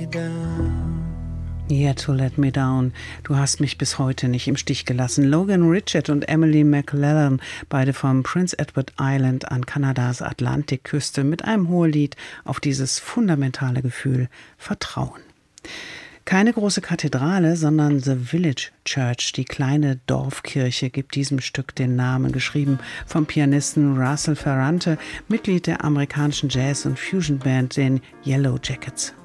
Yeah, to let me down. Du hast mich bis heute nicht im Stich gelassen. Logan Richard und Emily McLellan, beide vom Prince Edward Island an Kanadas Atlantikküste, mit einem Hohelied auf dieses fundamentale Gefühl Vertrauen. Keine große Kathedrale, sondern The Village Church, die kleine Dorfkirche, gibt diesem Stück den Namen, geschrieben vom Pianisten Russell Ferrante, Mitglied der amerikanischen Jazz- und Fusionband, den Yellow Jackets.